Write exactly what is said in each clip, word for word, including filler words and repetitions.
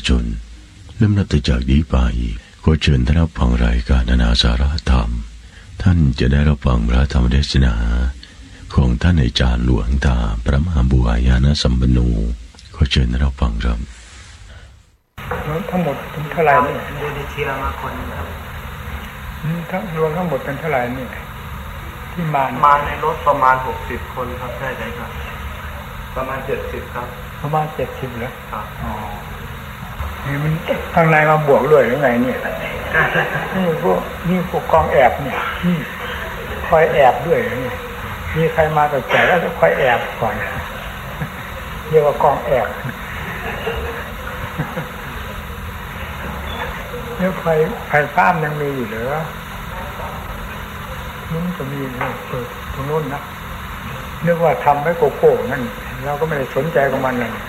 ชนลำดับต่อจากนี้ไปขอเชิญท่านรับฟังรายการนานาสาระธรรมท่านจะได้รับฟังพระธรรมเทศนาของท่านอาจารย์หลวงตาพระมหาบัวญาณสัมปันโนขอเชิญท่านรับฟังครับทั้งหมดเป็นเท่าไหร่นี่เดชิรามาคนครับทั้งรวมทั้งหมดเป็นเท่าไหร่นี่ที่มามาในรถประมาณหกสิบคนครับใช่ไหมครับประมาณเจ็ดสิบครับประมาณเจ็ดสิบแล้วครับอ๋อนี่มันข้างในมาบวกด้วยหรือไงเนี่ยนี่พวกนี่พวกกองแอบเนี่ยนี่คอยแอบด้วยนี่มีใครมาแต่แก่แล้วจะคอยแอบก่อนเรียกว่ากองแอบเนี่ยไฟไฟฟ้ายังมีอยู่เหรอนู้นจะมีเปิดตรงนู้นนะนึกว่าทำไว้โกโก้นั่นเราก็ไม่ได้สนใจกับมันเลย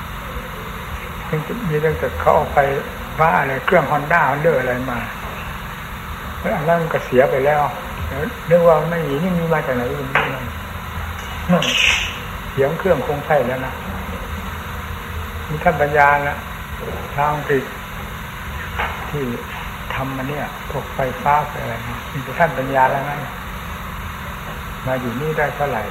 มีเรื่องแต่เขาเอาไปว่าอะไรเครื่องฮอนด้าฮอนเดอร์อะไรมาแล้วอันนั้นก็เสียไปแล้วเรื่องว่าไม่มีนี่มีมาจากไหนไม่รู้เสียงเครื่องคงใช่แล้วนะมีท่านปัญญาละทางอังกฤษที่ทำมาเนี่ยพวกไฟฟ้าอะไรมีท่านปัญญาแล้วนั่นมาอยู่นี่ได้เท่าไหร่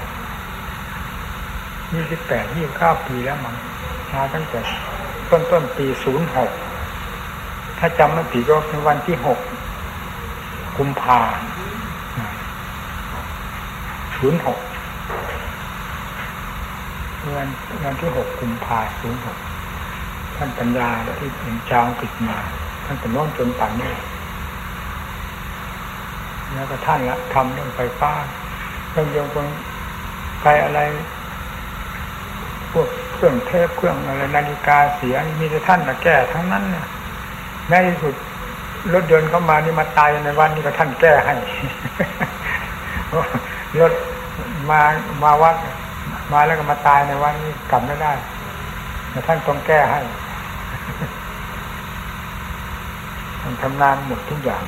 ยี่สิบแปดยี่สิบเก้าปีแล้วมั้งมาตั้งแต่ต้นต้นปีศูนย์หกถ้าจำไม่ผิดก็เป็นวันที่หกกุมภาพันธ์ศูนย์หกวันวันที่หกกุมภาพันธ์ศูนย์หกท่านปัญญาที่เป็นชาวอังกฤษมาท่านเป็นน้องจนป่านนี้แล้วก็ท่านละทำเรื่องไฟฟ้าเรื่องโยงคนไฟอะไรพวกเครื่องเทปเครื่องอะไรนาฬิกาเสียมีแต่ท่านมาแก้ทั้งนั้นเนี่ยในที่สุดรถยนต์เข้ามานี่มาตายในวันนี้ก็ท่านแก้ให้รถมามาวัดมาแล้วก็มาตายในวันนี้กลับไม่ได้แต่ท่านต้องแก้ให้ท่านทำงานหมดทุกอย่าง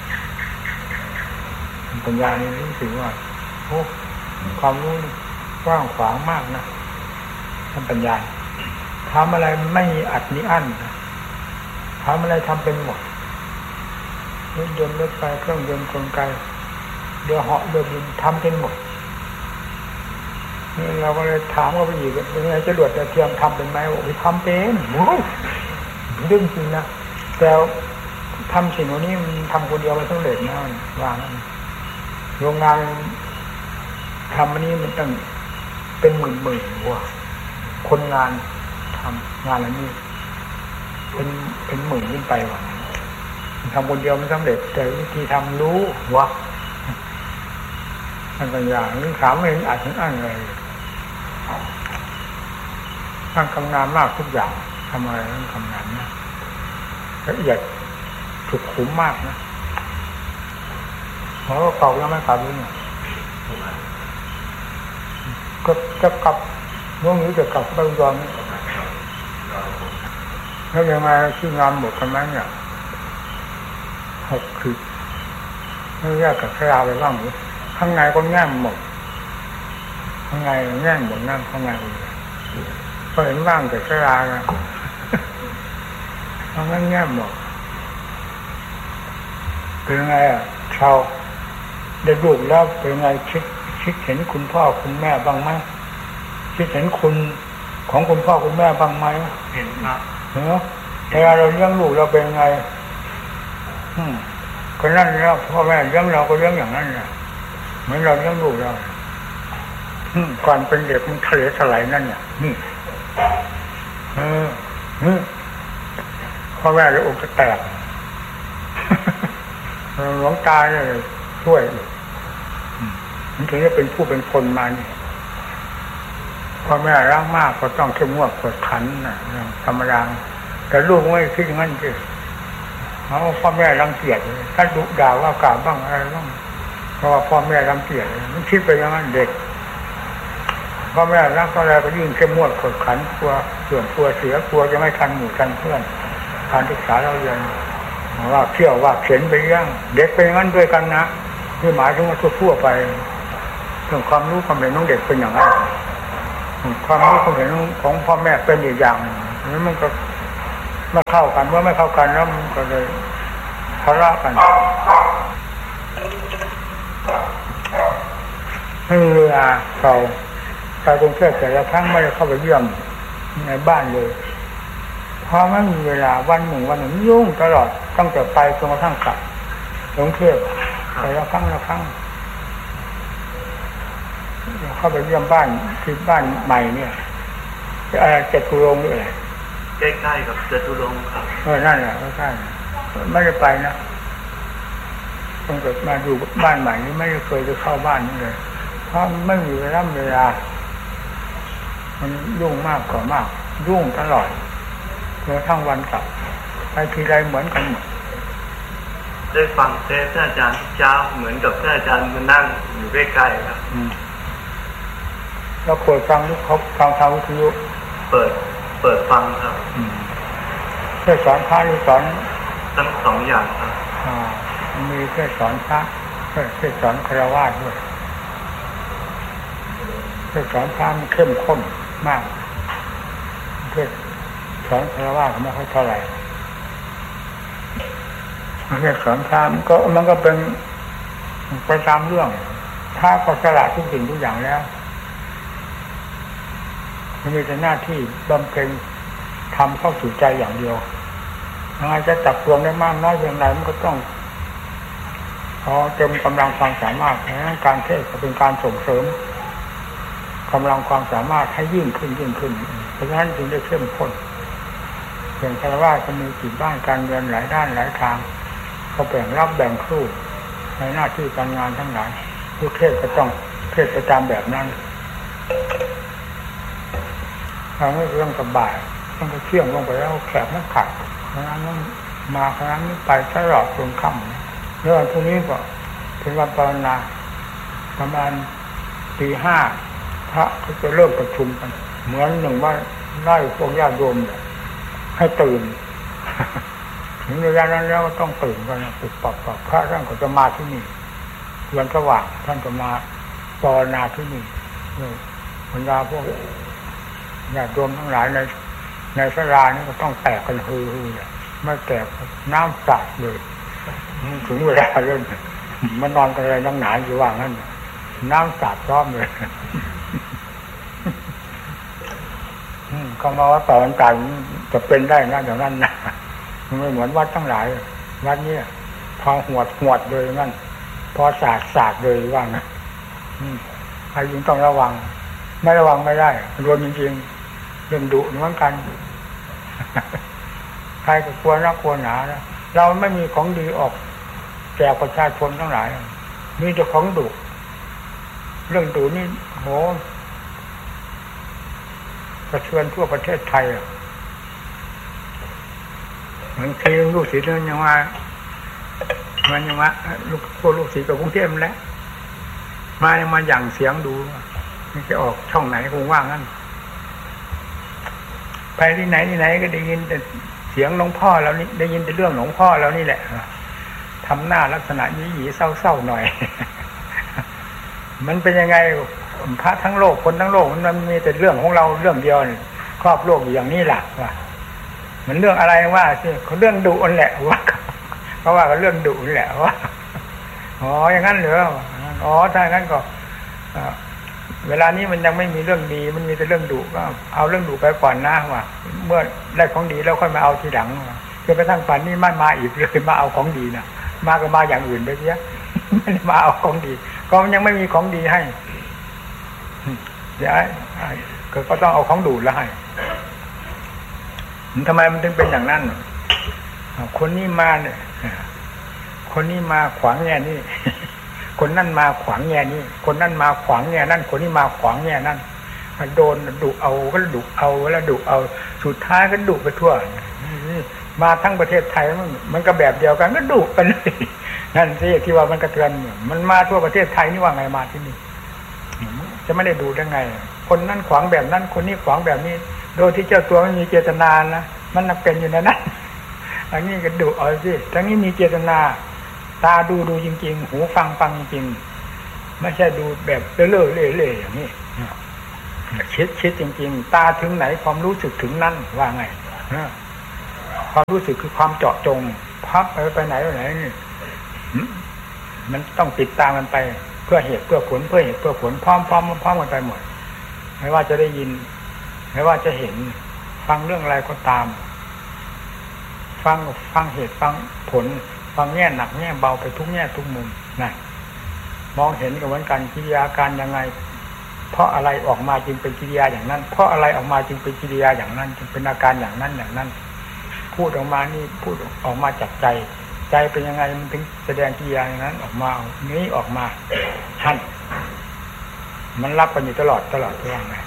ปัญญานี่รู้สึกว่าโอ้ความรู้กว้างขวางมากนะท่านปัญญาทำอะไรไม่มีอัดมีอั้นทำอะไรทำเป็นหมดรถยนต์รถไฟเครื่องยนต์กลไกเรือเหาะเรือบินทำเป็นหมดนี่เราก็เลยถามว่าไปอีกเป็นไงจรวดจะเทียมทำเป็นไหมโอ้ยทำเป็นโอ้ยเรื่องจริงนะแต่ทำสิ่งนี้มันทำคนเดียวมันสำเร็จนะวางโรงงานทำอันนี้มันต้องเป็นหมื่นหมื่นว่ะคนงานทำงานอันนี้เป็นเป็นหมื่นขึ้นไปว่ะทำคนเดียวมันสำเร็จแต่วิธีทำรู้วะมันเป็นอย่างนี้ถามไม่เห็นอาจถึงอ่านเลยท่านทำงานมากทุกอย่างทำอะไรท่านทำงานนะละเอียดสุขุมมากนะเพราะเก่าแล้วไม่กลับเลยก็จะกลับน้องนี้จะกลับไปอุดรแล้วยังไงที่งานหมดกันไหมเนี่ยหกคือไม่แยกกับขยะไปบ้างหรือข้างในก็แง่หมดข้างในแง่หมดนั่นข้างในก็เห็นบ้างแต่ขยะนะข้างในแง่หมดเป็นไงอ่ะชาวได้ลูกแล้วเป็นไงคิดคิดเห็นคุณพ่อคุณแม่บ้างไหมคิดเห็นคุณของคุณพ่อคุณแม่บ้างไหมเห็นครับเนาะเวลาเราเลี้ยงลูกเราเป็นไงอืมก็นั่นแล้วพ่อแม่เลี้ยงเราก็เลี้ยงอย่างนั้นเนี่ยเหมือนเราเลี้ยงลูกเราอืมก่อนเป็นเด็กมันทะเลถลายนั่นเนี่ยนี่เออพ่อแม่จะอกจะแตกหลวงตาเนี่ยช่วยมันถึงจะเป็นผู้เป็นคนมาเนี่ยพ่อแม่รักมากก็ต้องเข้มงวดกวดขันนะธรรมดาแต่ลูกไม่คิดอย่างนั้นสิเขาพ่อแม่รังเกียจถ้าดุด่าว่ากล่าวบ้างอะไรบ้างเพราะว่าพ่อแม่รังเกียจมันคิดไปอย่างนั้นเด็กพ่อแม่รักอะไรก็ยิ่งเข้มงวดกวดขันกลัวส่วนกลัวเสียกลัวจะไม่ทันหมู่ทันเพื่อนการศึกษาเราเรียนว่าเที่ยวว่าเขียนไปเรื่องเด็กเป็นอย่างนั้นด้วยกันนะที่หมายถึงว่าทั่วไปเรื่องความรู้ความเห็นของเด็กเป็นอย่างนั้นความรู้ความเห็นของพ่อแม่เป็นอีกอย่างนั้นมันก็ไม่เข้ากันเมื่อไม่เข้ากันแล้วมันก็เลยทะเลาะกันไม่มีเวลาเราไปกรุงเทพแต่ละครั้งไม่ได้เข้าไปเยี่ยมในบ้านเลยเพราะไม่มีเวลาวันหนึ่งวันหนึ่งยุ่งตลอดตั้งแต่ไปจนกระทั่งกลับกรุงเทพแต่ละครั้งละครั้งเข้าไปเยี่ยมบ้านที่บ้านใหม่เนี่ยอะไรเจ็ดกุโรงนี่อะไรใกล้ๆกับจตุรงค์ครับเออนั่นแหละใกล้ๆไม่ได้ไปนะตั้งแต่มาอยู่บ้านใหม่นี้ไม่ได้เคยจะเข้าบ้านนี่เลยเพราะไม่มีเวลาเวลามันยุ่งมากกว่ามากยุ่งตลอดจนทั้งวันกลับไปทีไรเหมือนกันหมดได้ฟังเทศน์อาจารย์ทุกเช้าเหมือนกับอาจารย์มานั่งอยู่ใกล้ๆครับแล้วเปิดฟังทุกเขาฟังทางวิทยุเปิดเปิดฟังครับเทศสอนพระหรือสอนทั้งสองอย่างครับมีเทศสอนพระเทศสอนฆราวาสด้วยเทศสอนพระมันเข้มข้นมากเทศสอนฆราวาสไม่ค่อยเท่าไหร่เทศสอนพระมันก็มันก็เป็นไปตามเรื่องพระก็สละทุกสิ่งทุกอย่างแล้วมันมีแต่หน้าที่บำเพ็ญทำเข้าสู่ใจอย่างเดียวยังไงจะจับรวมได้มากน้อยเพียงไรมันก็ต้องพอเต็มกำลังความสามารถในการเทศน์เป็นการส่งเสริมกำลังความสามารถให้ยิ่งขึ้นยิ่งขึ้นเพราะฉะนั้นจึงได้เข้มข้นเพียงแต่ว่าจะมีกิจบ้านการเงินหลายด้านหลายทางเขาแบ่งรับแบ่งครู่ในหน้าที่การงานทั้งหลายผู้เทศก็ต้องเทศประจำแบบนั้นทำให้เรื่องสบายต้องไปเที่ยงลงไปแล้วแขกไม่ขาดครั้งนั้นมาครั้งนี้ไปตลอดจนค่ำแล้ววันพรุ่งนี้ก็เป็นวันภาวนาประมาณตีห้าพระก็จะเริ่มประชุมกันเหมือนหนึ่งว่าไล่พวกญาติโยมให้ตื่นถึงเวลานั้นแล้วต้องตื่นกันนะปุบปับปับพระท่านก็จะมาที่นี่วันสว่างท่านจะมาภาวนาที่นี่บรรดาพวกญาติโยมทั้งหลายในในศาลานี่ก็ต้องแตกกันฮือๆไม่แตกน้ำสาดเลยถึงเวลาเริ่มมันนอนกันอะไรนั่งหนาอยู่ว่างนั่นน้ำสาดพร้อมเลยเขามาว่าต่อวันตายจะเป็นได้นะอย่างนั้นนะมันไม่เหมือนวัดทั้งหลายวัดนี้พอหวดหวดเลยงั้นพอสาดสาดเลยว่างนะใครยิ่งต้องระวังไม่ระวังไม่ได้รวมจริงๆเรื่องดุเหมือนกันใครก็กลัวนักกลัวหนาแล้วเราไม่มีของดีออกแจกประชาชนทั้งหลายมีแต่ของดุเรื่องดุนี่โหกระเทือนทั่วประเทศไทยอ่ะบางทีลูกศิษย์ยังว่ามันยังว่าลูกพวกลูกศิษย์กับกรุงเทพแล้วมายังมาหยั่งเสียงดูมันจะออกช่องไหนคงว่างนั่นไปที่ไหนที่ไหนก็ได้ยินแต่เสียงหลวงพ่อแล้วนี่ได้ยินแต่เรื่องหลวงพ่อแล้วนี่แหละทำหน้าลักษณะหยีๆเศร้าๆหน่อยมันเป็นยังไงพระทั้งโลกคนทั้งโลกมันมีแต่เรื่องของเราเรื่องเดียวนี่ครอบโลกอยู่อย่างนี้แหละว่ามันเรื่องอะไรว่าสิเขาเรื่องดุนั่นแหละว่าเพราะว่าเขาเรื่องดุนี่แหละว่าอ๋ออย่างนั้นเหรออ๋อถ้าอย่างนั้นก็เวลานี้มันยังไม่มีเรื่องดีมันมีแต่เรื่องดุก็เอาเรื่องดุไปก่อนนะว่าเมื่อได้ของดีแล้วค่อยมาเอาทีหลังจนกระทั่งป่านนี้มันมาอีกเลยมาเอาของดีนะมาก็มาอย่างอื่นไปเสียไม่ได้มาเอาของดีก็ยังไม่มีของดีให้เดี๋ยวก็ต้องเอาของดูดแล้วให้ทำไมมันถึงเป็นอย่างนั้นคนนี้มาเนี่ยคนนี้มาขวางแง่นี่คนนั่นมาขวางแง่นี่คนนั่นมาขวางแง่นั่นคนนี้มาขวางแง่นั่นโดนดุเอาก็ดุเอาแล้วดุเอาสุดท้ายก็ดุไปทั่วมาทั้งประเทศไทยมันมันก็แบบเดียวกันก็ดุกันนั่นสิที่ว่ามันกระเทือนมันมาทั่วประเทศไทยนี่ว่าไงมาที่นี่จะไม่ได้ดูได้ไงคนนั้นขวางแบบนั้นคนนี้ขวางแบบนี้โดยที่เจ้าตัวไม่มีเจตนานะมันเป็นอยู่ในนั้นอันนี้ก็ดุเอาสิทั้งนี้มีเจตนาตาดูดูจริงๆหูฟังฟังจริงๆไม่ใช่ดูแบบเล่อๆเล่ๆอย่างนี้คิดคิดจริงๆตาถึงไหนความรู้สึกถึงนั้นว่าไงความรู้สึกคือความเจาะจงพับไปไปไหนไปไหนนี่มันต้องติดตามกันไปเพื่อเหตุเพื่อผลเพื่อเหตุเพื่อผลพร้อมพร้อมพร้อมกันไปหมดไม่ว่าจะได้ยินไม่ว่าจะเห็นฟังเรื่องอะไรก็ตามฟังฟังเหตุฟังผลฟังแง่หนักแง่เบาไปทุกแง่ทุกมุมนะมองเห็นกันเหมือนกันกิริยาการยังไงเพราะอะไรออกมาจึงเป็นกิริยาอย่างนั้นเพราะอะไรออกมาจึงเป็นกิริยาอย่างนั้นจึงเป็นอาการอย่างนั้นอย่างนั้นพูดออกมานี่พูดออกมาจากใจใจเป็นยังไงมันถึงแสดงกิริยาอย่างนั้นออกมานี้ออกมาท่านมันรับกันอยู่ตลอดตลอดทุกอย่างไง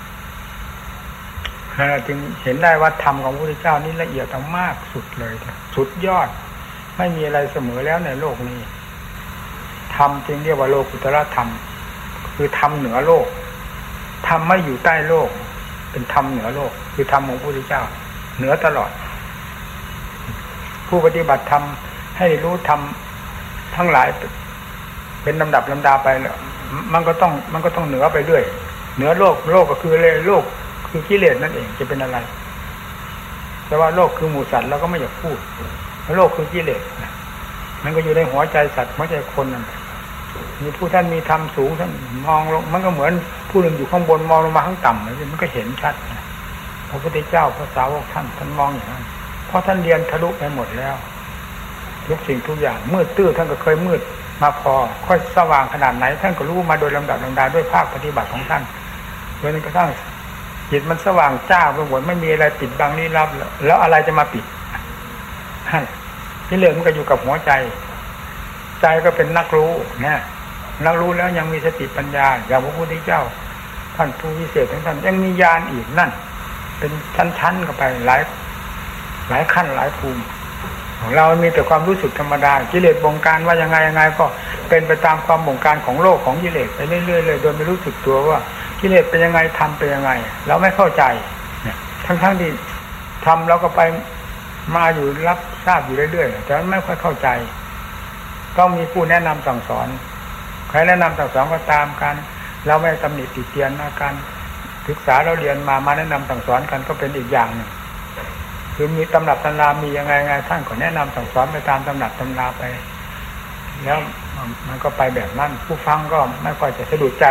จึงเห็นได้ว่าธรรมของพระพุทธเจ้านี่ละเอียดมากสุดเลยสุดยอดไม่มีอะไรเสมอแล้วในโลกนี้ธรรมจึงเรียกว่าโลกุตตรธรรมคือธรรมเหนือโลกธรรมไม่อยู่ใต้โลกเป็นธรรมเหนือโลกคือธรรมของพระพุทธเจ้าเหนือตลอดผู้ปฏิบัติธรรมให้รู้ธรรมทั้งหลายเป็นลำดับลำดาไปแล้วมันก็ต้องมันก็ต้องเหนือไปเรื่อยเหนือโลกโลกก็คือเลยโลกคือกิเลสนั่นเองจะเป็นอะไรแต่ว่าโลกคือหมู่สัตว์เราก็ไม่อยากพูดโลกคือกิเลสมันก็อยู่ในหัวใจสัตว์หัวใจคนนั่นมีผู้ท่านมีธรรมสูงท่านมองลงมันก็เหมือนผู้หนึ่งอยู่ข้างบนมองลงมาข้างต่ำเลยมันก็เห็นชัดพระพุทธเจ้าพระสาวกท่านท่านมองอย่างนั้นเพราะท่านเรียนทะลุไปหมดแล้วทุกสิ่งทุกอย่างมืดตื้อท่านก็เคยมืดมาพอค่อยสว่างขนาดไหนท่านก็รู้มาโดยลำดับลำดาด้วยภาคปฏิบัติของท่านจนกระทั่งจิตมันสว่างจ้าไปหมดไม่มีอะไรปิดบังลี้ลับแล้วอะไรจะมาปิดที่เหลือมันก็อยู่กับหัวใจใจก็เป็นนักรู้นะนักรู้แล้วยังมีสติปัญญาอย่างพระพุทธเจ้าท่านผู้วิเศษทั้งท่านยังมีญาณอีกนั่นเป็นชั้นๆกันไปหลายหลายขั้นหลายภูมิของเรามีแต่ความรู้สึกธรรมดากิเลสบงการว่ายังไงยังไงก็เป็นไปตามความบงการของโลกของกิเลสไปเรื่อยๆเลยโดยไม่รู้สึกตัวว่ากิเลสเป็นยังไงทำเป็นยังไงเราไม่เข้าใจทั้งๆที่ทำเราก็ไปมาอยู่รับทราบอยู่เรื่อยๆแต่ไม่ค่อยเข้าใจต้องมีผู้แนะนำสั่งสอนใครแนะนำสั่งสอนก็ตามกันเราไม่ตำหนิติเตียนนะการศึกษาเราเรียนมามาแนะนำสั่งสอนกันก็เป็นอีกอย่างหนึ่งคือมีตำรับตำรามียังไงไงท่านก็แนะนำสั่งสอนไปตามตำรับตำราไปแล้วมันก็ไปแบบนั้นผู้ฟังก็ไม่ค่อยจะสะดุดใจ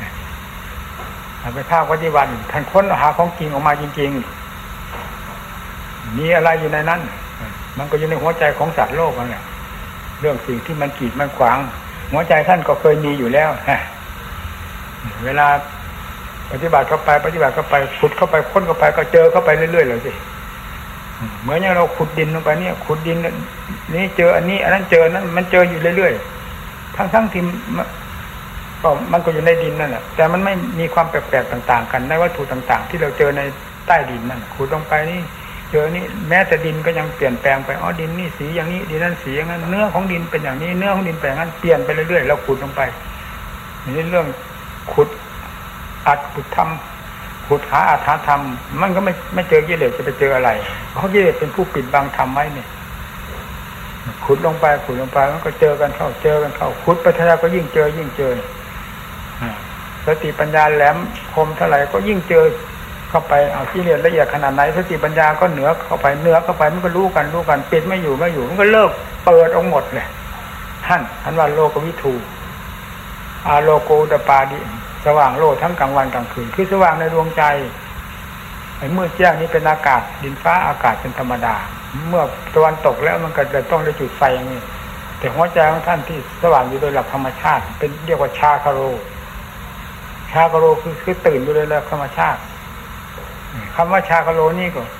ไปภาคปฏิบัติท่านค้นหาของจริงออกมาจริงๆมีอะไรอยู่ในนั้นมันก็อยู่ในหัวใจของสัตว์โลกนั่นแหละเรื่องสิ่งที่มันกีดมันขวางหัวใจท่านก็เคยมีอยู่แล้วฮะเวลาปฏิบัติเข้าไปปฏิบัติเข้าไปขุดเข้าไปค้นเข้าไปก็เจอเข้าไปเรื่อยๆเลยสิเหมือนอย่างเราขุดดินลงไปเนี่ยขุดดินนี่เจออันนี้อันนั้นเจอนั้นมันเจออยู่เรื่อยๆทั้งๆที่ก็มันก็อยู่ในดินนั่นแหละแต่มันไม่มีความแปลกๆต่างๆกันในวัตถุต่างๆที่เราเจอในใต้ดินนั่นขุดลงไปนี่เจอนี่แม้แต่ดินก็ยังเปลี่ยนแปลงไปอ๋อดินนี่สีอย่างนี้ดินนั้นสีอย่างนั้นเนื้อของดินเป็นอย่างนี้เนื้อของดินเป็นอย่างนั้นเปลี่ยนไปเรื่อยๆเราขุดลงไปนี่เรื่องขุดอัดขุดทำขุดหาอัตถธรรมมันก็ไม่ไม่เจอกิเลสจะไปเจออะไรเพราะกิเลสเป็นผู้ปิดบังธรรมไว้เนี่ยขุดลงไปขุดลงไปมันก็เจอกันเข้าเจอกันเข้าขุดไปเท่าไรก็ยิ่งเจอยิ่งเจอสติปัญญาแหลมคมเท่าไหร่ก็ยิ่งเจอเข้าไปเอากิเลสละเอียดขนาดไหนสติปัญญาก็เหนือเข้าไปเหนือเข้าไปมันก็รู้กันรู้กันปิดไม่อยู่ไม่อยู่มันก็เลิกเปิดออกหมดเลยท่านท่านว่าโลกวิทูอาโลโกตปาดิสว่างโลกทั้งกลางวันกลางคืนคือสว่างในดวงใจไอ้มืดแจ้งนี้เป็นอากาศดินฟ้าอากาศเป็นธรรมดาเมื่อตะวันตกแล้วมันก็จะต้องได้จุดไฟอย่างนี้แต่หัวใจของท่านที่สว่างอยู่โดยหลักธรรมชาติเป็นเรียกว่าชาคาโรชาคาโรคือคือตื่นอยู่โดยหลักธรรมชาติคำว่าชาคาโรนี่ก็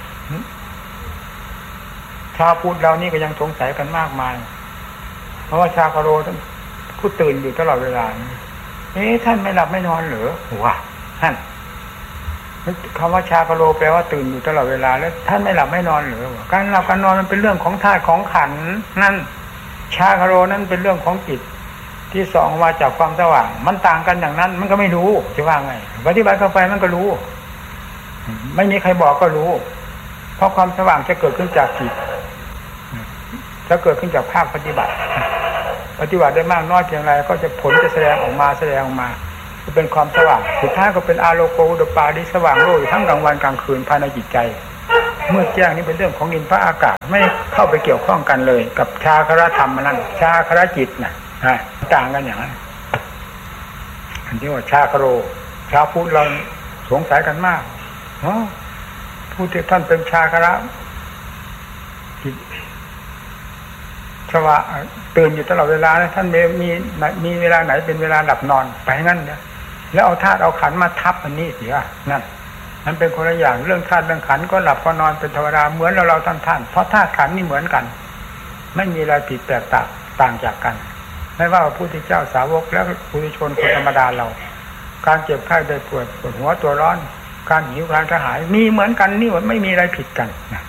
ชาวพุทธเรานี่ก็ยังสงสัยกันมากมายเพราะว่าชาคาโรท่านผู้ตื่นอยู่ตลอดเวลาเอ๊ะท่านไม่หลับไม่นอนเหรอวะท่านคำว่าชาคาโรแปลว่าตื่นอยู่ตลอดเวลาแล้วท่านไม่หลับไม่นอนเหรอการหลับการนอนมันเป็นเรื่องของธาตุของขันธ์นั่นชาคาโรนั้นเป็นเรื่องของจิตที่ส่องมาจากความสว่างมันต่างกันอย่างนั้นมันก็ไม่รู้จะว่าไงปฏิบัติเข้าไปมันก็รู้ไม่มีใครบอกก็รู้เพราะความสว่างจะเกิดขึ้นจากจิตจะเกิดขึ้นจากภาคปฏิบัติปฏิบัติได้มากน้อยเพียงไรก็จะผลจะแสดงออกมาแสดงออกมาจะเป็นความสว่างสุดท้ายก็เป็นอาโลโกอุดปาดิสว่างโลกทั้งกลางวันกลางคืนภายในจิตใจมืดแจ้งนี่เป็นเรื่องของดินฟ้าอากาศไม่เข้าไปเกี่ยวข้องกันเลยกับชาครธรรมนั่นชาครจิตน่ะต่างกันอย่างนั้นอันที่ว่าชาคโรชาวพุทธเราสงสัยกันมากผู้ที่ท่านเป็นชาคระจิตสว่าตื่นอยู่ตลอดเวลานะท่านมีมีมีเวลาไหนเป็นเวลาหลับนอนไปงั้นเนี่ยแล้วเอาธาตุเอาขันมาทับอันนี้เสียนั่นมันเป็นคนละอย่างเรื่องธาตุเรื่องขันก็หลับก็นอนเป็นธรรมดาเหมือนเราเราท่านท่านเพราะธาตุขันนี่เหมือนกันไม่มีอะไรผิดแตกต่างต่างจากกันไม่ว่าพระพุทธเจ้าสาวกและปุถุชนคนธรรมดาเราการเจ็บไข้ได้ป่วยปวดหัวตัวร้อนการหิวการกระหายมีเหมือนกันนี่ว่าไม่มีอะไรผิดกันนะ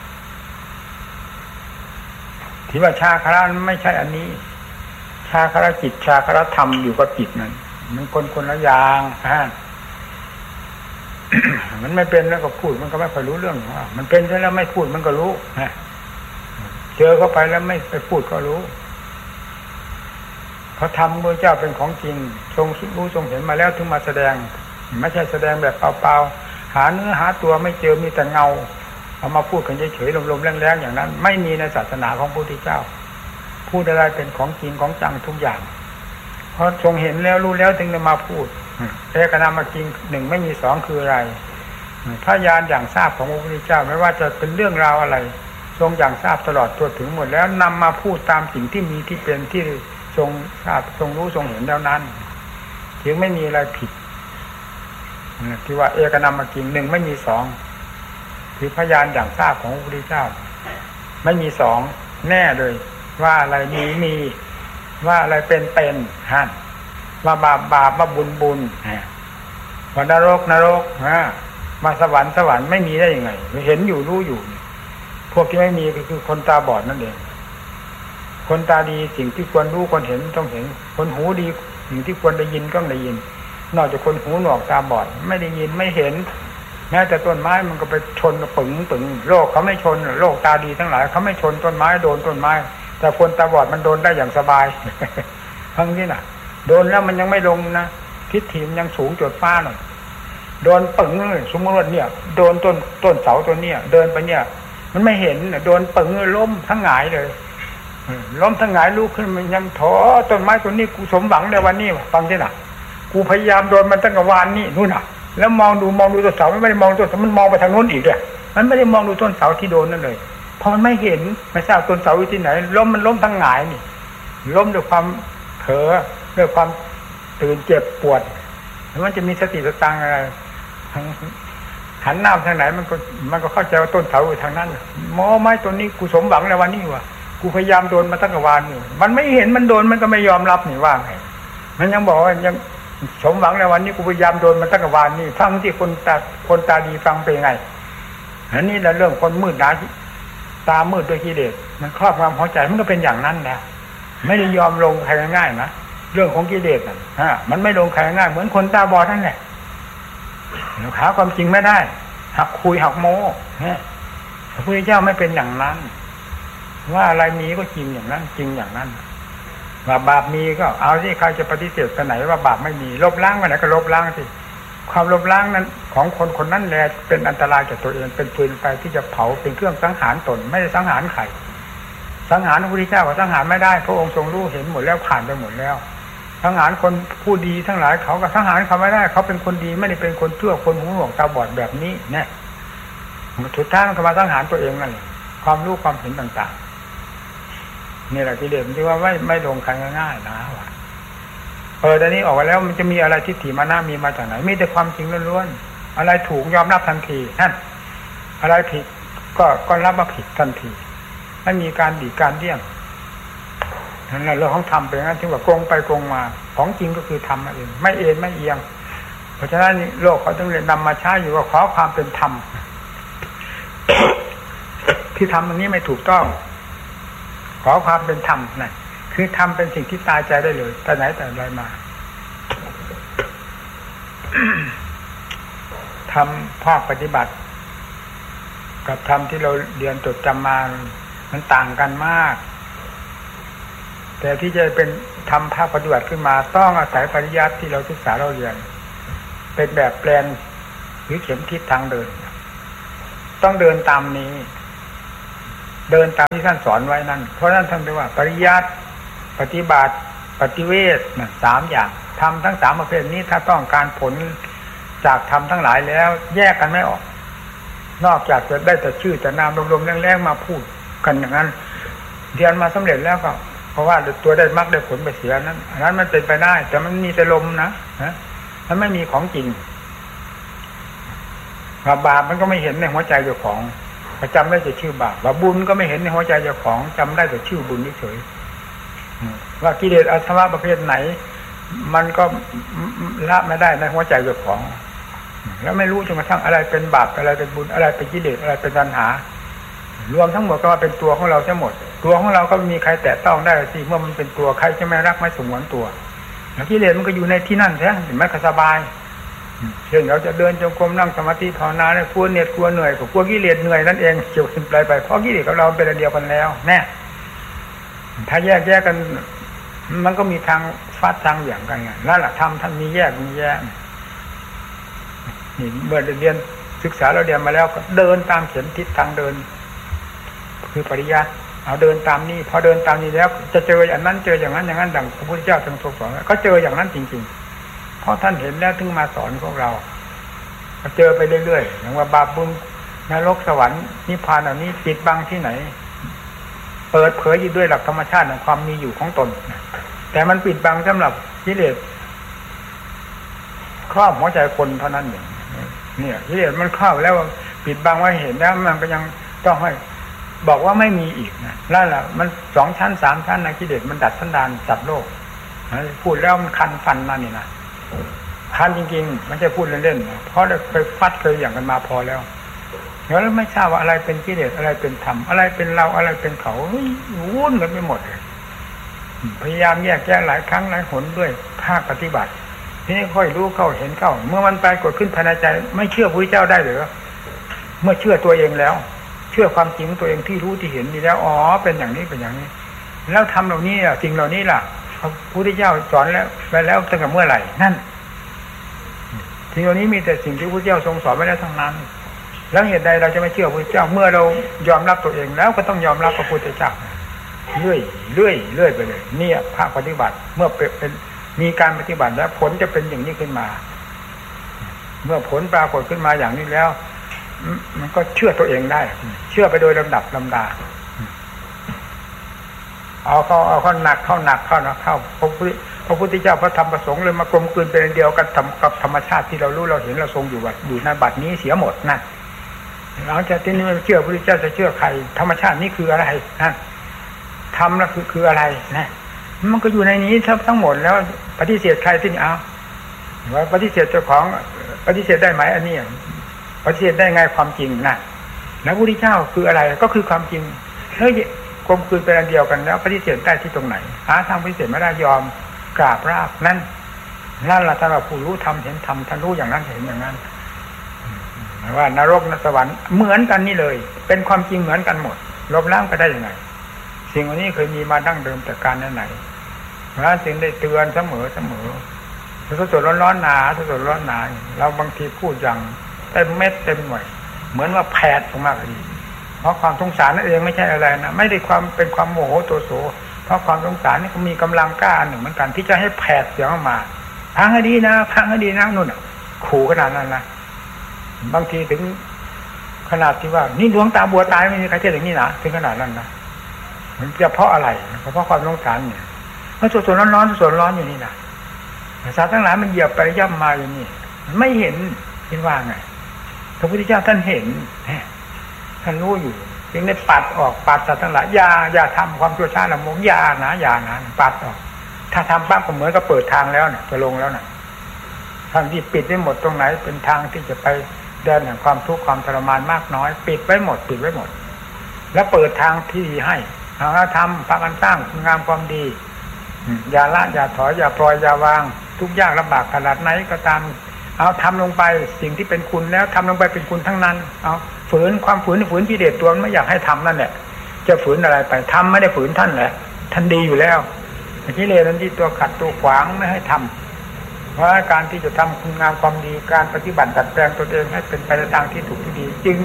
ที่ว่าชาคระไม่ใช่อันนี้ชาคระจิตชาคระธรรมอยู่กับจิตนั่นมันคนคนละอย่างฮะ มันไม่เป็นแล้วก็พูดมันก็ไม่ค่อยรู้เรื่องว่ามันเป็นแล้วไม่พูดมันก็รู้ฮะเจอเข้าไปแล้วไม่ไปพูดก็รู้เพราะธรรมพระเจ้าเป็นของจริงทรงรู้ทรงเห็นมาแล้วถึงมาแสดงไม่ใช่แสดงแบบเปล่าๆหาเนื้อหาตัวไม่เจอมีแต่เงาเอามาพูดกันเฉยๆลมๆแรงๆอย่างนั้นไม่มีในศาสนาของพระพุทธเจ้าพูดอะไรเป็นของจริงของจังทุกอย่างเพราะทรงเห็นแล้วรู้แล้วจึงจะมาพูดเอกนามจริงหนึ่งไม่มีสองคืออะไรพระญาณอย่างทราบของพระพุทธเจ้าไม่ว่าจะเป็นเรื่องราวอะไรทรงอย่างทราบตลอดตัวถึงหมดแล้วนำมาพูดตามสิ่งที่มีที่เป็นที่ทรงทราบทรงรู้ทรงเห็นแล้วนั้นจึงไม่มีอะไรผิดที่ว่าเอกนามจริงหนึ่งไม่มีสองคือพยานอย่างทราบของพระพุทธเจ้าไม่มีสองแน่เลยว่าอะไรมีมีว่าอะไรเป็นเป็นฮะว่าบาปบาปว่าบุญบุญว่านรกนรกฮะมาสวรรค์สวรรค์ไม่มีได้ยังไงเห็นอยู่รู้อยู่พวกที่ไม่มีก็คือคนตาบอดนั่นเองคนตาดีสิ่งที่ควรรู้ควรเห็นต้องเห็นคนหูดีสิ่งที่ควรได้ยินก็ได้ยินนอกจากคนหูหนวกตาบอดไม่ได้ยินไม่เห็นแม้แต่ต้นไม้มันก็ไปชนปึ๋งปึ๋งโลกเขาไม่ชนโลกตาดีทั้งหลายเขาไม่ชนต้นไม้โดนต้นไม้แต่คนตาบอดมันโดนได้อย่างสบายทั้งนี้น่ะโดนแล้วมันยังไม่ลงนะทิศถิ่มยังสูงจดฟ้าหน่อยโดนปึ๋งเลยสมมติว่าเนี่ยโดนต้นต้นเสาตัวเนี้ยเดินไปเนี่ยมันไม่เห็นโดนปึ๋งล้มทั้งหงายเลยล้มทั้งหงายลุกขึ้นมันยังท้อต้นไม้ตัวนี้กูสมหวังในวันนี้ฟังที่น่ะกูพยายามโดนมันตั้งแต่วานนี้นู่นน่ะแล้วมองดูมองดูต้นเสาไม่ได้มองต้นเสามันมองไปทางโน้นอีกเลยมันไม่ได้มองดูต้นเสาที่โดนนั่นเลยเพราะมันไม่เห็นไม่ทราบต้นเสาอยู่ที่ไหนล้มมันล้มทั้งหงายนี่ล้มด้วยความเผลอด้วยความตื่นเจ็บปวดแล้วมันจะมีสติสตังอะไรหันหน้าทางไหนมันก็มันก็เข้าใจว่าต้นเสาอยู่ทางนั้นมอไม้ต้นนี้กูสมหวังในวันนี้ว่ะกูพยายามโดนมาตั้งแต่วานนี่มันไม่เห็นมันโดนมันก็ไม่ยอมรับนี่ว่าไงมันยังบอกว่ายังสมหวังในวันนี้กูพยายามโดนมันตั้งแต่วานนี่ฟังที่คนตาคนตาดีฟังเป็นไงอันนี้แหละเรื่องคนมืดหนาตามืดด้วยกิเลสมันครอบงำหัวใจมันก็เป็นอย่างนั้นแหละไม่ได้ยอมลงใครง่ายๆนะเรื่องของกิเลสน่ะฮะมันไม่ลงใครง่ายเหมือนคนตาบอดนั่นแหละหาความจริงไม่ได้หักคุยหักโม้พระพุทธเจ้าไม่เป็นอย่างนั้นว่าอะไรมีก็จริงอย่างนั้นจริงอย่างนั้นว่าบาปมีก็เอาที่ใครจะปฏิเสธไปไหนว่าบาปไม่มีลบล้างไปไหนก็ลบล้างสิความลบล้างนั้นของคนคนนั้นแหละเป็นอันตรายแก่ตัวเองเป็นปืนไฟที่จะเผาเป็นเครื่องสังหารตนไม่ได้สังหารใครสังหารพระพุทธเจ้าก็สังหารไม่ได้พระองค์ทรงรู้เห็นหมดแล้วผ่านไปหมดแล้วสังหารคนผู้ดีทั้งหลายเขาก็สังหารเขาไม่ได้เขาเป็นคนดีไม่ได้เป็นคนชั่วคนหูหนวกตาบอดแบบนี้เนี่ยสุดท้ายมันก็มาสังหารตัวเองนั่นแหละความรู้ความเห็นต่างๆนี่แหละกิเลสที่ว่าไม่ไม่ลงใครง่ายๆนะว่ะเออแต่นี้ออกมาแล้วมันจะมีอะไรทิฏฐิมานะมีมาจากไหนมีแต่ความจริงล้วนๆอะไรถูกยอมรับทันทีนั่นอะไรผิดก็ก็รับว่าผิดทันทีไม่มีการดีการเลี่ยงนั่นแหละเรื่องของธรรมเป็นงั้นที่ว่าโกงไปโกงมาของจริงก็คือธรรมเองไม่เอ็นไม่เอียงเพราะฉะนั้นโลกเขาต้องเรียนนำมาใช้อยู่ว่าขอความเป็นธรรมที่ทำตรงนี้ไม่ถูกต้องขอความเป็นธรรมนั่นคือธรรมเป็นสิ่งที่ตายใจได้เลยแต่ไหนแต่ไรมาทำภาคปฏิบัติกับธรรมที่เราเรียนจดจำมามันต่างกันมากแต่ที่จะเป็นทำภาคปฏิบัติขึ้นมาต้องอาศัยปริยัติที่เราศึกษาเราเรียนเป็นแบบแปลนหรือเข็มทิศทางเดินต้องเดินตามนี้เดินตามที่ท่านสอนไว้นั่นเพราะนั้นท่านเรียกว่าปริยัติปฏิบัติปฏิเวทนะสามอย่างทำทั้งสามประเภทนี้ถ้าต้องการผลจากธรรมทั้งหลายแล้วแยกกันไม่ออกนอกจากจะได้แต่ชื่อแต่นามรวมๆแรงๆมาพูดกันอย่างนั้นเรียนมาสำเร็จแล้วก็เพราะว่าตัวได้มรรคได้ผลไปเสียนั้นอันนั้นมันเป็นไปได้แต่มันมีแต่ลมนะนะมันไม่มีของจริงบาปมันก็ไม่เห็นในหัวใจเจ้าของจำได้แต่ชื่อบาปว่าบุญก็ไม่เห็นในหัวใจเจ้าของจำได้แต่ชื่อบุญเฉยๆว่ากิเลสอาสวะประเภทไหนมันก็ละไม่ได้ในหัวใจเจ้าของแล้วไม่รู้จนกระทั่งอะไรเป็นบาปอะไรเป็นบุญอะไรเป็นกิเลสอะไรเป็นตัณหารวมทั้งหมดก็มาเป็นตัวของเราทั้งหมดตัวของเราก็ไม่มีใครแตะต้องได้สิเมื่อมันเป็นตัวใครจะไม่รักไม่สงวนตัวแล้วกิเลสมันก็อยู่ในที่นั่นใช่ไหมเห็นไหมก็สบายเช่นเราจะเดินจงกรมนั่งสมาธิภาวนาเนี่ยกลัวเหน็ดกลัวเหนื่อยกลัวกิเลสเหนื่อยนั่นเองเกี่ยวกันไปไปเพราะกิเลสกับเราเป็นอันเดียวกันแล้วแน่ถ้าแยกแยกกันมันก็มีทางฟาดทางอย่างกันไงนั่นแหละทำท่านมีแยกมีแยกนี่เมื่อเรียนศึกษาเราเรียนมาแล้วก็เดินตามเข็มทิศทางเดินคือปริยัติเอาเดินตามนี้พอเดินตามนี้แล้วจะเจออย่างนั้นเจออย่างนั้นอย่างนั้นดังพระพุทธเจ้าทรงสอนก็เจออย่างนั้นจริงๆเพราะท่านเห็นแล้วถึงมาสอนพวกเราก็เจอไปเรื่อยๆอย่างว่าบาปบุญนรกสวรรค์นิพพานเหล่านี้ปิดบังที่ไหนเปิดเผยอยู่ด้วยหลักธรรมชาติของความมีอยู่ของตนแต่มันปิดบังสำหรับกิเลสครอบหัวใจคนเท่านั้นเองเนี่ยกิเลสมันครอบแล้วปิดบังไว้เห็นแล้วมันก็ยังต้องให้บอกว่าไม่มีอีกนะนั่นแหละมันสองชั้นสามชั้นนะกิเลสมันดัดสันดานสัตว์โลกพูดแล้วมันคันฟันนั่นนี่นะคันจริงๆไม่ใช่พูดเล่นๆเพราะได้เคยฟัดเคยอย่างกันมาพอแล้วแล้วไม่ทราบว่าอะไรเป็นกิเลสอะไรเป็นธรรมอะไรเป็นเราอะไรเป็นเขาวุ่นกันไปหมดเลยพยายามแยกแยะหลายครั้งหลายหนด้วยภาคปฏิบัติทีนี้ค่อยรู้เข้าเห็นเข้าเมื่อมันปรากฏขึ้นภายในใจไม่เชื่อพระพุทธเจ้าได้หรือเมื่อเชื่อตัวเองแล้วเชื่อความจริงตัวเองที่รู้ที่เห็นดีแล้วอ๋อเป็นอย่างนี้เป็นอย่างนี้แล้วทำเหล่านี้อ่ะสิ่งเหล่านี้ล่ะพระพุทธเจ้าสอนแล้วไปแล้วตั้งแต่เมื่อไหร่นั่นสิ่งเหล่านี้มีแต่สิ่งที่พระพุทธเจ้าทรงสอนไว้แล้วทั้งนั้นแล้วเหตุใดเราจะไม่เชื่อพระพุทธเจ้าเมื่อเรายอมรับตัวเองแล้วก็ต้องยอมรับพระพุทธเจ้าเรื่อยเรื่อยเรื่อยไปเลยเนี่ยภาคปฏิบัติเมื่อเป็นมีการปฏิบัติแล้วผลจะเป็นอย่างนี้ขึ้นมาเมื่อผลปรากฏขึ้นมาอย่างนี้แล้วมันก็เชื่อตัวเองได้เชื่อไปโดยลำดับลำดาเอาเข้าเอาเข้าหนักเข้าหนักเข้านะเข้าพระพุทธพระพุทธเจ้าพระธรรมประสงค์เลยมากลมกลืนเป็นเดียวกันกับธรรมชาติที่เรารู้เราเห็นเราทรงอยู่อยู่ในบัดนี้เสียหมดนั่นหลังจากที่นี้เชื่อพระพุทธเจ้าจะเชื่อใครธรรมชาตินี้คืออะไรนั่นธรรมแล้วคือคืออะไรนะมันก็อยู่ในนี้ทั้งหมดแล้วปฏิเสธใครที่นี่เอาว่าปฏิเสธเจ้าของปฏิเสธได้ไหมอันนี้ปฏิเสธได้ไงความจริงนะแล้วพระพุทธเจ้าคืออะไรก็คือความจริงเฮ้ยกลมกลืนเป็นอันเดียวกันแล้วปฏิเสธได้ที่ตรงไหนหาทางปฏิเสธไม่ได้ยอมกราบราบนั่นนั่นแหละท่านว่าผู้รู้ธรรมเห็นธรรมท่านรู้อย่างนั้นเห็นอย่างนั้นว่านรกนสวรรค์เหมือนกันนี่เลยเป็นความจริงเหมือนกันหมดลบล้างไปได้ยังไงสิ่งเหล่านี้เคยมีมาดั้งเดิมแต่การไหนเพราะฉะนั้นจึงได้เตือนเสมอเสมอสดสดร้อนๆหนาสดสดร้อนหนาเราบางทีพูดอย่างเต็มเม็ดเต็มหน่วยเหมือนว่าแผดออกมาดีเพราะความสงสารนั่นเองไม่ใช่อะไรนะไม่ได้ความเป็นความโมโหโทโสเพราะความสงสารนี่ก็มีกำลังกล้าหนึ่งเหมือนกันที่จะให้แผดเสียงออกมาพังให้ดีนะพังให้ดีนะนู่นขู่ขนาดนั้นนะบางทีถึงขนาดที่ว่านี่ดวงตาบัวตายไม่มีใครเชื่ออย่างนี้นะถึงขนาดนั้นนะมันจะเพราะอะไรเพราะความสงสารเนี่ยมันสดๆร้อนๆสดๆร้อนอยู่นี่นะสัตว์ทั้งหลายมันเหยียบไปย่ำมาอย่างนี้ไม่เห็นคิดว่าไงพระพุทธเจ้าท่านเห็นท่านรู้อยู่จึงได้ปัดออกปัดสัตว์ทั้งหลายอย่าอย่าทำความชั่วช้าละมงอย่านะอย่านะปัดออกถ้าทำปั๊บก็เหมือนกับเปิดทางแล้วเนี่ยจะลงแล้วน่ะทางที่ปิดไว้หมดตรงไหนเป็นทางที่จะไปแดนแห่งความทุกข์ความทรมานมากน้อยปิดไว้หมดปิดไว้หมดแล้วเปิดทางที่ดีให้ทางธรรมพากันสร้างคุณงามความดีอย่าละอย่าถอยอย่าปล่อยอย่าวางทุกยากลำบากขนาดไหนก็ตามเอาทำลงไปสิ่งที่เป็นคุณแล้วทำลงไปเป็นคุณทั้งนั้นเอาฝืนความฝืนฝืนกิเลสตัวไม่อยากให้ทำนั่นแหละจะฝืนอะไรไปทำไม่ได้ฝืนท่านแหละท่านดีอยู่แล้วกิเลสนั้นที่ตัวขัดตัวขวางไม่ให้ทำเพราะการที่จะทำคุณงามความดีการปฏิบัติดัดแปลงตัวเองให้เป็นไปในทางที่ถูกที่ดีจึง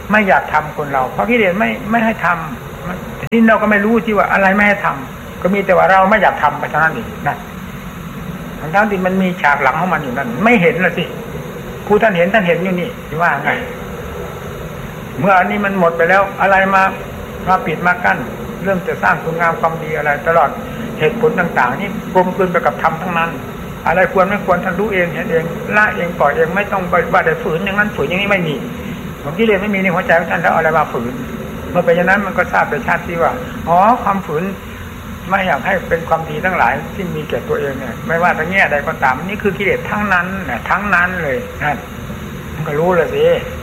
ไม่อยากทำคนเราเพราะกิเลสไม่ไม่ให้ทำที่เราก็ไม่รู้ที่ว่าอะไรไม่ให้ทำก็มีแต่ว่าเราไม่อยากทำไปเท่านั้นเองนั่นทั้งที่มันมีฉากหลังของมันอยู่นั่นไม่เห็นละสิผู้ท่านเห็นท่านเห็นอยู่นี่ที่ว่าไงเมื่ออันนี้มันหมดไปแล้วอะไรมามาปิดมากั้นเรื่องจะสร้างคุณงามความดีอะไรตลอดเหตุผลต่างๆนี่กลมกลืนไปกับธรรมทั้งนั้นอะไรควรไม่ควรท่านรู้เองเห็นเองละเองปล่อยเองไม่ต้องว่าแต่ฝืนอย่างนั้นฝืนอย่างนี้ไม่มีของกิเลสไม่มีในหัวใจของท่านแล้วอะไรมาฝืนเมื่อเป็นอย่างนั้นมันก็ทราบเป็นชาติที่ว่าอ๋อความฝืนไม่อยากให้เป็นความดีทั้งหลายที่มีแก่ตัวเองเนี่ยไม่ว่าทั้งแง่ใดก็ตามนี่คือกิเลสทั้งนั้นเนี่ยทั้งนั้นเลยนั่นมันก็รู้เลยสิ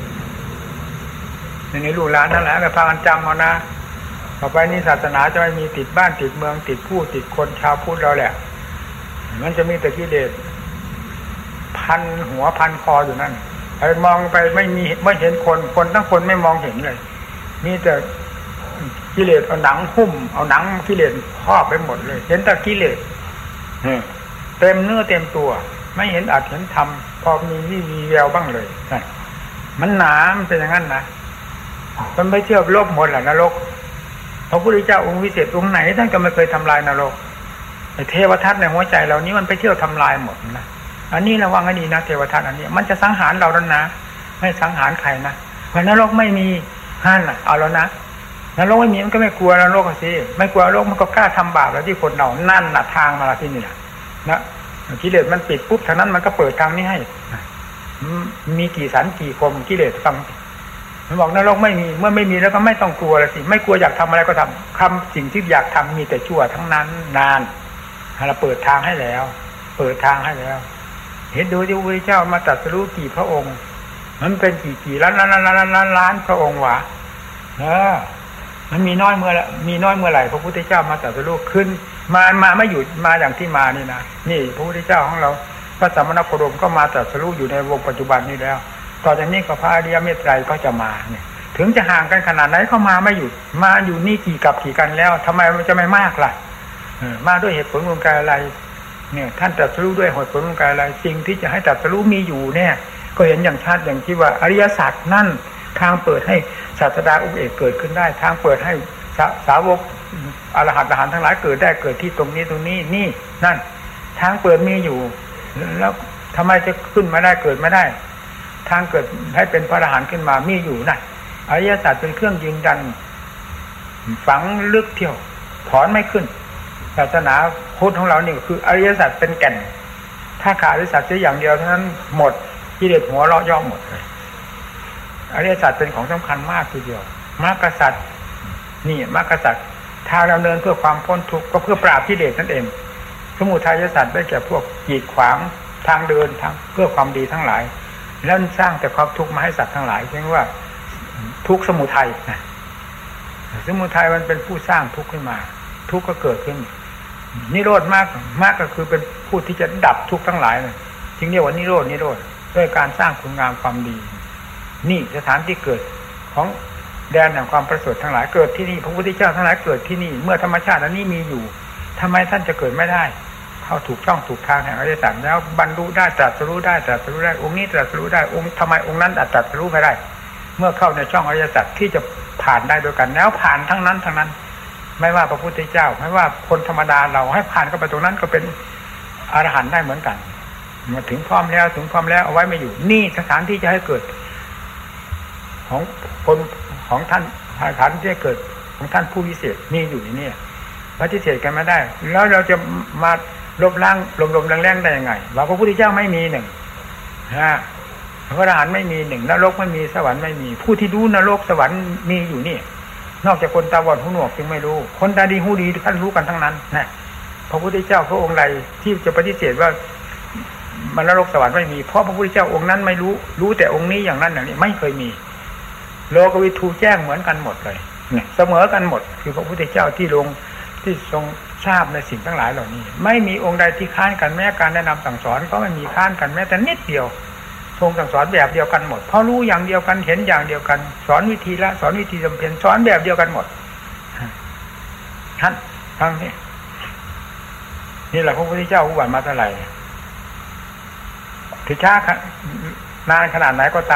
ในนี้ลูกหลานทั้งหลายก็พากันจำเอานะต่อไปนี้ศาสนาจะไม่มีติดบ้านติดเมืองติดผู้ติดคนชาวพุทธเราแหละมันจะมีแต่กิเลสพันหัวพันคออยู่นั่นไปมองไปไม่มีไม่เห็นคนคนทั้งคนไม่มองเห็นเลยมีแต่กิเลสเอาหนังหุ้มเอาหนังกิเลสครอบไปหมดเลยเห็นแต่กิเลสเต็มเนื้อเต็มตัวไม่เห็นอัดเห็นทำพอมีวี่มีแววบ้างเลยมันหนามันเป็นอย่างนั้นนะมันไม่เชื่อโลกหมดแหละนรกพระพุทธเจ้าองค์วิเศษองค์ไหนท่านก็ไม่เคยทำลายนรกไอ้เทวทัตในหัวใจเรานี้มันไปเที่ยวทำลายหมดนะอันนี้ระวังให้ดีนะเทวทัตอันนี้มันจะสังหารเราแล้วนะไม่สังหารใครนะเพราะนรกไม่มีหั่นน่ะเอาแล้วนะนรกไม่มีมันก็ไม่กลัวนรกสิไม่กลัวนรกมันก็กล้าทำบาปแล้วที่คนเรานั่นน่ะทางมาที่นี่นะนะกิเลสมันปิดปุ๊บทางนั้นมันก็เปิดทางนี้ให้มีกี่สันกี่คมกิเลสฟังมันบอกนรกไม่มีเมื่อไม่มีแล้วก็ไม่ต้องกลัวเลยสิไม่กลัวอยากทำอะไรก็ทำคำสิ่งที่อยากทำมีแต่ชั่วทั้งนั้นนานเราเปิดทางให้แล้วเปิดทางให้แล้วเห็นดูที่พระพุทธเจ้ามาตรัสรู้กี่พระองค์มันเป็นกี่กี่ล้านล้านล้านล้านล้านล้านพระองค์วะเออมันมีน้อยเมื่อละมีน้อยเมื่อไหร่พระพุทธเจ้ามาตรัสรู้ขึ้นมามาไม่หยุดมาอย่างที่มานี่นะนี่พระพุทธเจ้าของเราพระสัมมาสัมพุทธองค์ก็มาตรัสรู้อยู่ในวงปัจจุบันนี้แล้วต่อจากนี้ก็พระอริยเมตไตรก็จะมาเนี่ยถึงจะห่างกันขนาดไหนก็มาไม่หยุดมาอยู่นี่กี่กับกี่กันแล้วทำไมมันจะไม่มากล่ะมาด้วยเหตุผลของการอะไรเนี่ยท่านตรัสรู้ด้วยเหตุผลของการอะไรสิ่งที่จะให้ตรัสรู้มีอยู่เนี่ยก็เห็นอย่างชัดอย่างที่ว่าอริยสัจนั่นทางเปิดให้ศาสดาอุปเอกเกิดขึ้นได้ทางเปิดให้สาวกอรหันต์อรหันต์ทั้งหลายเกิดได้เกิดที่ตรงนี้ตรงนี้นี่นั่นทางเปิดมีอยู่แล้วทำไมจะขึ้นมาได้เกิดไม่ได้ทางเกิดให้เป็นพระอรหันต์ขึ้นมามีอยู่นะอริยสัจเป็นเครื่องยืนยันฝังลึกเที่ยวถอนไม่ขึ้นศาสนาพุทธของเรานี่คืออริยสัจเป็นแก่นถ้าขาดอริยสัจแค่อย่างเดียวเท่านั้นหมดกิเลสหัวเราะย่อมหมดเลยอริยสัจเป็นของสำคัญมากทีเดียวมรรคสัจนี่มรรคสัจทางดำเนินเพื่อความพ้นทุกข์ก็เพื่อปราบกิเลสนั่นเองสมุทัยสัจได้แก่พวกกีดขวางทางเดินทางเพื่อความดีทั้งหลายแล้วสร้างแต่ความทุกข์มาให้สัตว์ทั้งหลายเรียกว่าทุกข์สมุทัยนะสมุทัยมันเป็นผู้สร้างทุกข์ขึ้นมาทุกข์ก็เกิดขึ้นนิโรธมากมากก็คือเป็นผู้ที่จะดับทุกข์ทั้งหลายเลยจึงเรียกว่านิโรธนิโรธด้วยการสร้างคุณงามความดีนี่สถานที่เกิดของแดนแห่งความประเสริฐทั้งหลายเกิดที่นี่พระพุทธเจ้าทั้งหลายเกิดที่นี่เมื่อธรรมชาติอันนี้มีอยู่ทำไมท่านจะเกิดไม่ได้เข้าถูกช่องถูกทางแห่งอริยสัจแล้วบรรลุได้ตรัสรู้ได้ตรัสรู้ได้องค์นี้ตรัสรู้ได้องค์ทำไมองค์นั้นตรัสรู้ไม่ได้เมื่อเข้าในช่องอริยสัจที่จะผ่านได้โดยกันแล้วผ่านทั้งนั้นทั้งนั้นไม่ว่าพระพุทธเจ้าไม่ว่าคนธรรมดาเราให้ผ่านเข้าไปตรงนั้นก็เป็นอรหันต์ได้เหมือนกันมาถึงพร้อมแล้วถึงพร้อมแล้วเอาไว้ไม่อยู่นี่สถานที่จะให้เกิดของคนของท่านสถานที่จะเกิดของท่านผู้วิเศษมีอยู่นี่ปฏิเสธกันไม่ได้แล้วเราจะมาลบล้างลมๆแรงๆได้ยังไงว่าพระพุทธเจ้าไม่มีหนึ่งฮะพระอรหันต์ไม่มีหนึ่งนรกไม่มีสวรรค์ไม่มีผู้ที่รู้นรกสวรรค์มีอยู่นี่นอกจากคนตาบอดหูหนวกจึงไม่รู้คนตาดีหูดีท่านรู้กันทั้งนั้นนะพระพุทธเจ้าพระองค์ใดที่จะปฏิเสธว่ามันนรกสวรรค์ไม่มีเพราะพระพุทธเจ้าองค์นั้นไม่รู้รู้แต่องค์นี้อย่างนั้นอย่างนี้ไม่เคยมีโลกวิทูแจ้งเหมือนกันหมดเลยเนี่ยเสมอกันหมดคือพระพุทธเจ้าที่ลงที่ทรงทราบในสิ่งทั้งหลายเหล่านี้ไม่มีองค์ใดที่ค้านกันแม้การแนะนำสั่งสอนก็ไม่มีค้านกันแม้แต่นิดเดียวทรงสั่งสอนแบบเดียวกันหมดเพราะรู้อย่างเดียวกันเห็นอย่างเดียวกันสอนวิธีละสอนวิธีจำเป็นสอนแบบเดียวกันหมดท่านฟังนี่นี่แหละพระพุทธเจ้าอุบัติมาเท่าไหร่ถึงช้านานขนาดไหนก็ตามท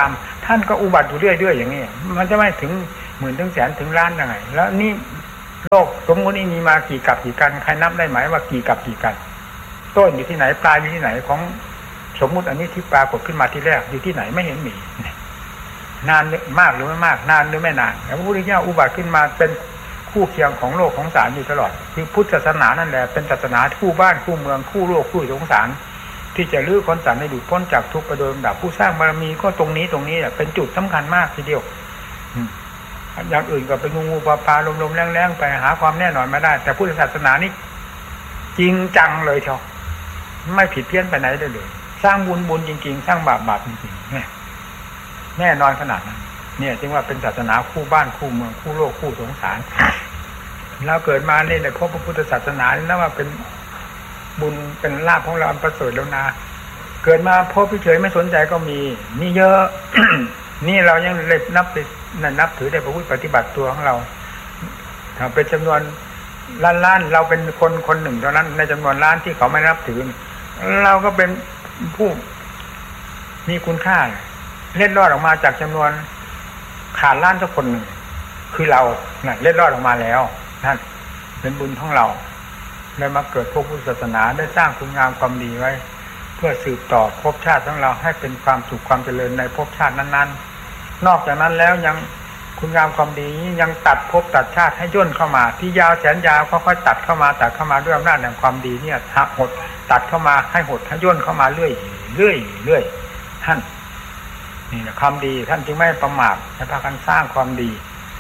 ท่านก็อุบัติอยู่เรื่อยๆอย่างนี้มันจะไม่ถึงหมื่นถึงแสนถึงล้านยังไงแล้วนี่โลกสมมตินี่มีมากี่กับกี่กันใครนับได้ไหมว่ากี่กับกี่กันต้นอยู่ที่ไหนปลายอยู่ที่ไหนของสมมุติอันนี้ที่ปรากฏขึ้นมาที่แรกอยู่ที่ไหนไม่เห็นมีนานมากหรือไม่มากนานหรือไม่นานแล้วพระพุทธเจ้าอุบัติขึ้นมาเป็นคู่เคียงของโลกของสารอยู่ตลอดคือพุทธศาสนานั่นแหละเป็นศาสนาคู่บ้านคู่เมืองคู่โลกคู่สงสารที่จะลื้อคนสัตว์ให้หลุดพ้นจากทุกข์ไปโดยลำดับผู้สร้างบารมีก็ตรงนี้ตรงนี้แหละเป็นจุดสำคัญมากทีเดียวอย่างอื่นก็เป็นงูงูปลาปลาลมๆแรงๆไปหาความแน่นอนไม่ได้แต่พุทธศาสนานี่จริงจังเลยเชียวไม่ผิดเพี้ยนไปไหนได้เลยสร้างบุญบุญจริงๆสร้างบาปบาปจริงๆเนี่ยแน่นอนขนาดนั้นเนี่ยจึงว่าเป็นศาสนาคู่บ้านคู่เมืองคู่โลกคู่สงสารเราเกิดมาเนี่ยได้พบพระพุทธศาสนาแล้วว่าเป็นบุญเป็นลาภของเราอันประเสริฐแล้วนะเกิดมาพบเฉยไม่สนใจก็มีนี่เยอะ นี่เรายังเล็บนับนั่นนับถือได้ประพฤติปฏิบัติตัวของเราถ้าเป็นจำนวนล้านล้านเราเป็นคนคนหนึ่งเท่านั้นในจำนวนล้านที่เขาไม่นับถือเราก็เป็นผู้มีคุณค่าเล็ดรอดออกมาจากจำนวนขาดล้านสักคนหนึ่งคือเราน่ะเล็ดรอดออกมาแล้วนั่นเป็นบุญของเราได้มาเกิดพวกพุทธศาสนาได้สร้างคุณงามความดีไว้เพื่อสืบต่อภพชาติของเราให้เป็นความสุขความเจริญในภพชาตินั้นๆนอกจากนั้นแล้วยังคุณงามความดียังตัดภพตัดชาติให้ย่นเข้ามาที่ยาวแสนยาวค่อยๆตัดเข้ามาตัดเข้ามาด้วยอำนาจแห่งความดีเนี่ยหักหดตัดเข้ามาให้หดให้ย่นเข้ามาเรื่อยเรื่อยเรื่อยท่านนี่นะความดีท่านจึงไม่ประมาทให้พากันสร้างความดี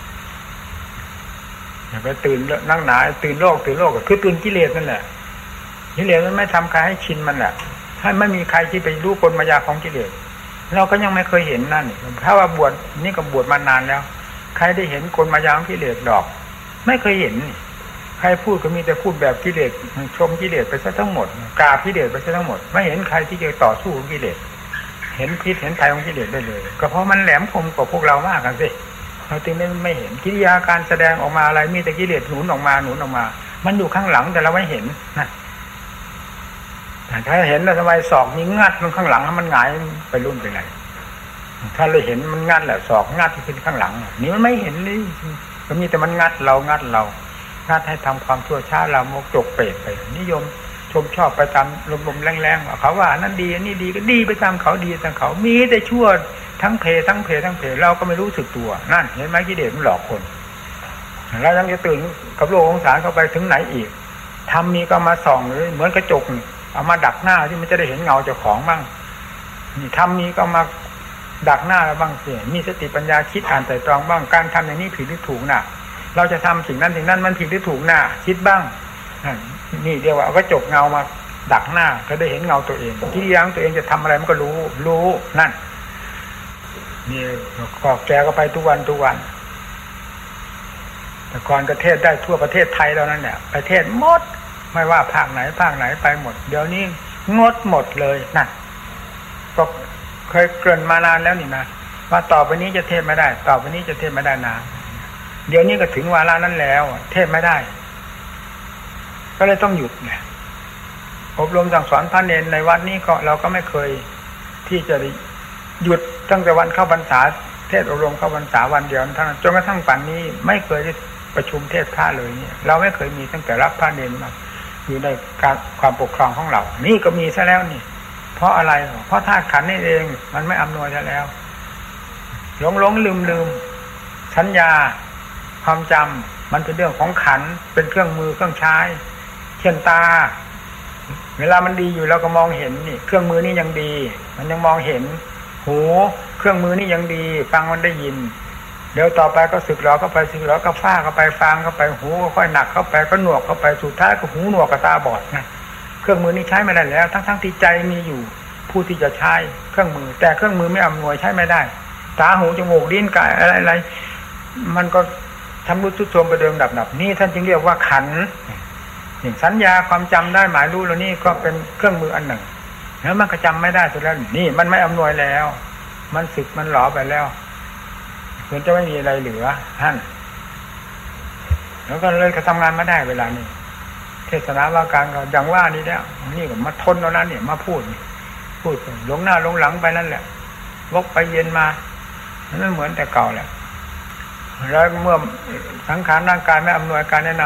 อย่าไปตื่นนั่งหนาตื่นโลกตื่นโลกก็คือตื่นกิเลสนั่นแหละกิเลสมันไม่ทำใครให้ชินมันแหละถ้าไม่มีใครที่ไปรู้กลมายาของกิเลสเราก็ยังไม่เคยเห็นนั่นถ้าว่าบวชนี่ก็บวชมานานแล้วใครได้เห็นกลมายาของกิเลสดอกไม่เคยเห็นใครพูดก็มีแต่พูดแบบกิเลสชมกิเลสไปซะทั้งหมดกราบกิเลสไปซะทั้งหมดไม่เห็นใครที่จะต่อสู้กับกิเลสเห็นพิษเห็นภัยของกิเลสได้เลยก็เพราะมันแหลมคมกว่าพวกเรามากกันสิเราจึงไม่ไม่เห็นกิริยาการแสดงออกมาอะไรมีแต่กิเลสหนุนออกมาหนุนออกมามันอยู่ข้างหลังแต่เราไม่เห็นนะถ้าเห็นแล้วทำไมศอกมีงัดมันข้างหลังมันหงายไปรุ่นไปไหนถ้าเราเห็นมันงัดแหละศอกงัดที่ขึ้นข้างหลังนี่มันไม่เห็นเลยก็มีแต่มันงัดเรางัดเรางัดให้ทำความชั่วช้าเราโมกจกเปรตไปนิยมชมชอบไปตามลมๆแรงๆว่าเขาว่านั่นดีนี่ดีก็ดีไปตามเขาดีตามเขามีแต่ชั่วทั้งเพทั้งเพทั้งเพเราก็ไม่รู้สึกตัวนั่นเห็นไหมกิเลสมันหลอกคนแล้วยังจะตื่นกับโลกของสารเข้าไปถึงไหนอีกทำมีก็มาส่องเลยเหมือนกระจกเอามาดักหน้าที่มันจะได้เห็นเงาเจ้าของบ้างนี่ทำมีก็มาดักหน้าแล้วบ้างเสียมีสติปัญญาคิดอ่านไตร่ตรองบ้างการทำอย่างนี้ผิดหรือถูกน่ะเราจะทำสิ่งนั้นสิ่งนั้นมันผิดหรือถูกน่ะคิดบ้างนี่เรียกว่าเอากระจกเงามาดักหน้าก็ได้เห็นเงาตัวเองกิริยาของตัวเองจะทำอะไรมันก็รู้รู้นั่นนี่ก็แกก็ไปทุกวันทุกวันแต่ก่อนประเทศได้ทั่วประเทศไทยแล้วนั่นเนี่ยประเทศหมดไม่ว่าภาคไหนภาคไหนไปหมดเดี๋ยวนี้งดหมดเลยนั่นก็เคยเกริ่นมานานแล้วนี่นะว่าต่อไปนี้จะเทศไม่ได้ต่อไปนี้จะเทศไม่ได้นะเดี๋ยวนี้ก็ถึงวาระนั้นแล้วเทศไม่ได้ก็เลยต้องหยุดเนี่ยอบรมสั่งสอนพระเนรในวัดนี้ก็เราก็ไม่เคยที่จะหยุดตั้งแต่วันเข้าพรรษาเทศอบรมเข้าพรรษาวันเดียวเท่านั้นจนกระทั่งป่านนี้ไม่เคยได้ประชุมเทศพระเลยเนี่ยเราไม่เคยมีตั้งแต่รับพระเนรมาอยู่ในการความปกครองของเรานี่ก็มีซะแล้วนี่เพราะอะไรเพราะธาตุขันธ์นี่เองมันไม่อำนวยซะแล้วหลงหลงลืมลืมสัญญาความจำมันเป็นเรื่องของขันธ์เป็นเครื่องมือเครื่องใช้เช่นตาเวลามันดีอยู่เราก็มองเห็นนี่เครื่องมือนี่ยังดีมันยังมองเห็นหูเครื่องมือนี่ยังดีฟังมันได้ยินเดี๋ยวต่อไปก็สึกหรอเข้าไปสึกหรอก็ฟ้าเข้าไปฟังเข้าไปหูก็ค่อยหนักเข้าไปก็หนวกเข้าไปสุดท้ายก็หูหนวกกับตาบอดนะเครื่องมือนี้ใช้ไม่ได้แล้วทั้งทั้งที่ใจมีอยู่ผู้ที่จะใช้เครื่องมือแต่เครื่องมือไม่อำนวยใช้ไม่ได้ตาหูจมูกลิ้นกายอะไรอะไรมันก็ทำรุดทรุดโทรมไปเดิมดับดับนี่ท่านจึงเรียกว่าขันธ์อย่างสัญญาความจำได้หมายรู้แล้วนี่ก็เป็นเครื่องมืออันหนึ่งแล้วมันก็จำไม่ได้สุดแล้วนี่มันไม่อำนวยแล้วมันสึกมันหลอไปแล้วมันจะไม่มีอะไรเหลือท่านแล้วก็เลยก็ทำงานไม่ได้เวลานี้เทศนาว่าการก็อย่างว่านี้แล้วนี่ก็มาทนแล้วนั้นเนี่ยมาพูดพูดหลงหน้าหลงหลังไปนั่นแหละวกไปเย็นมามันไม่เหมือนแต่เก่าแหละแล้วเมื่อสังขารร่างกายไม่อำนวยการแนะนำ